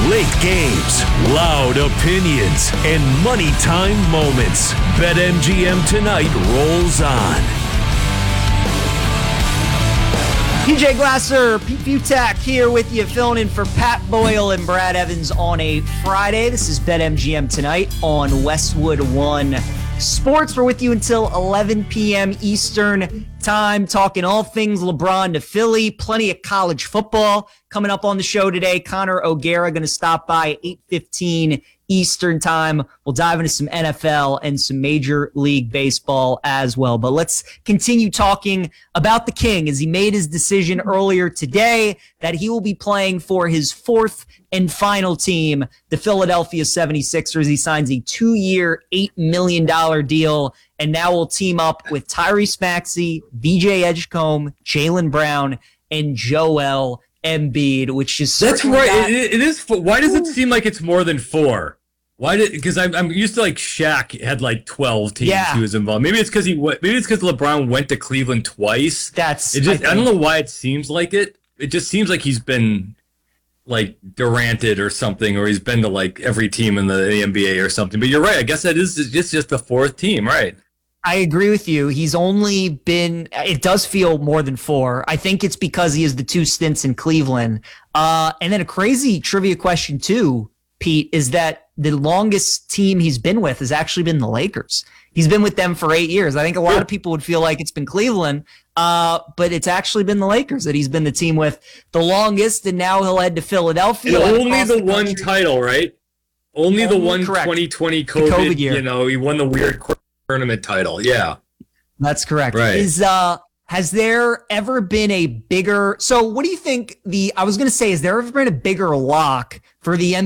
Late games, loud opinions, and money time moments. BetMGM tonight rolls on. PJ Glasser, Pete Butak here with you, filling in for Pat Boyle and Brad Evans on a Friday. This is BetMGM tonight on Westwood One Sports. We're with you until 11 p.m. Eastern time, talking all things LeBron to Philly. Plenty of college football coming up on the show today. Connor O'Gara going to stop by 8:15 Eastern time. We'll dive into some NFL and some Major League Baseball as well. But let's continue talking about the King as he made his decision earlier today that he will be playing for his fourth and final team, the Philadelphia 76ers. He signs a 2-year, $8 million deal and now will team up with Tyrese Maxey, VJ Edgecombe, Jaylen Brown, and Joel Embiid, which is that's right. It is. Why does it seem like it's more than 4? Because I'm used to like Shaq had like 12 teams he was involved. Maybe it's because LeBron went to Cleveland twice. I don't know why it seems like it. It just seems like he's been like Duranted or something, or he's been to like every team in the NBA or something. But you're right. I guess it's just the fourth team, right? I agree with you. He's only been, it does feel more than 4. I think it's because he has the 2 stints in Cleveland. And then a crazy trivia question too, Pete, is that the longest team he's been with has actually been the Lakers. He's been with them for 8 years. I think a lot of people would feel like it's been Cleveland, but it's actually been the Lakers that he's been the team with the longest, and now he'll head to Philadelphia. And only the one title, right? Only the one, correct. 2020 COVID year. He won the weird tournament title. Yeah. That's correct. Right. Has there ever been a bigger, so what do you think has there ever been a bigger lock for the